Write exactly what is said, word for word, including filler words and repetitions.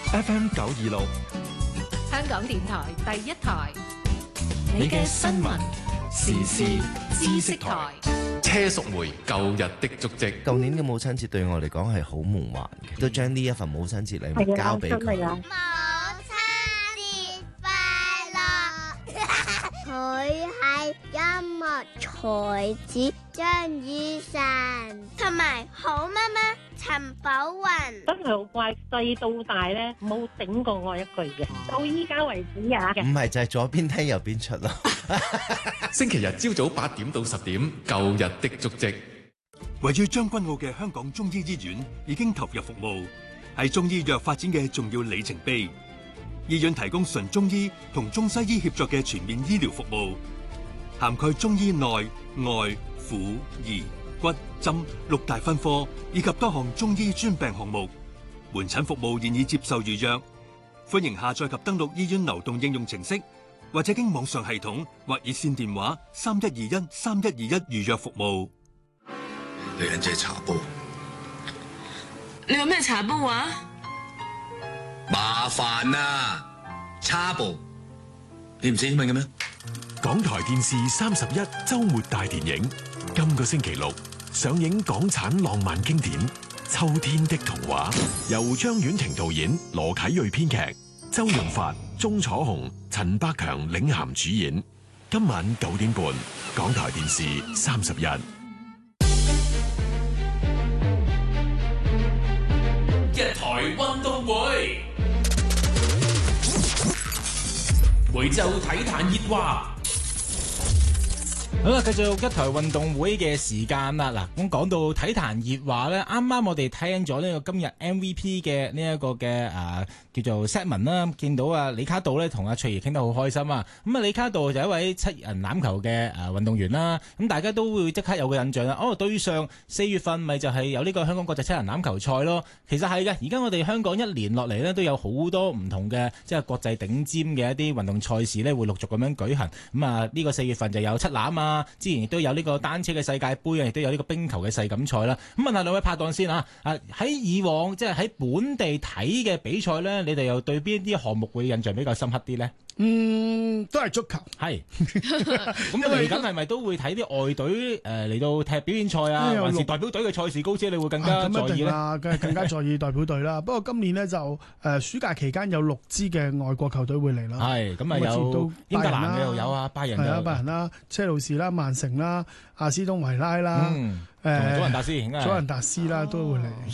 F M 九二六， 香港電台第一台， 你嘅新聞時事知識台。 車淑梅舊日的足跡。 舊年嘅母親節對我嚟講係好夢幻嘅，都將呢一份母親節禮物交俾佢。 母親節快樂！佢係音樂才子張雨晨，同埋好媽媽陳寶雲。 真係好乖，細到大咧冇頂過我一句嘅，到依家為止啊！ 唔係就係左邊聽右邊出咯。 星期日朝早八點到十點，舊日的足跡。 位於將軍澳嘅香港中醫醫院已經投入服務，係中醫藥發展嘅重要里程碑。醫院提供純中醫同中西醫協作嘅全面醫療服務，涵蓋中醫內外婦兒骨針六大分科，以及多項中醫專病項目。門診服務現已接受預約，歡迎下載及登錄醫院流動應用程式，或者經網上系統或熱線電話三一二一三一二一預約服務。 女人即係茶煲， 你有咩茶煲啊？ 麻煩啊！茶煲，你唔識英文嘅咩？ 港台電視三十一周末大電影，今個星期六上映港產浪漫經典《秋天的童話》，由張婉婷導演，羅啟銳編劇，周潤發、鐘楚紅、陳百強領銜主演。今晚九點半，港台電視三十一。 一台運動會，每週體壇熱話。 好啦，繼續一台運動會嘅時間啦。嗱，咁講到體壇熱話咧，啱啱我哋聽咗呢個今日 M V P 嘅呢一個嘅啊叫做 set 文啦，見到啊李卡道咧同阿翠兒傾得好開心啊。咁啊李卡道就係一位七人欖球嘅誒運動員啦。咁大家都會即刻有個印象啦。哦，對上四月份咪就係有呢個香港國際七人欖球賽咯。其實係嘅，而家我哋香港一年落嚟呢，都有好多唔同嘅即係國際頂尖嘅一啲運動賽事呢，會陸續咁樣舉行。咁啊呢個四月份就有七欖啊。之前亦都有呢個單車嘅世界盃啊，亦都有呢個冰球嘅世錦賽啦。咁問下兩位拍檔先啊，啊喺以往即係喺本地睇嘅比賽咧，你哋又對邊啲項目會印象比較深刻啲咧？ 嗯，都係足球。 係。咁嚟緊係咪都會睇啲外隊誒嚟到踢表演賽啊？還是代表隊嘅賽事高姐，你會更加在意咧？ 啊，梗係更加在意代表隊啦。不過今年呢，就誒、呃、暑假期間有六支嘅外國球隊會嚟啦。 係，咁啊有英格蘭嘅又有啊，拜仁係啊，拜仁啦，車路士啦，曼城啦，阿斯東維拉啦，誒、 嗯，祖雲達斯，祖雲達斯啦都會嚟。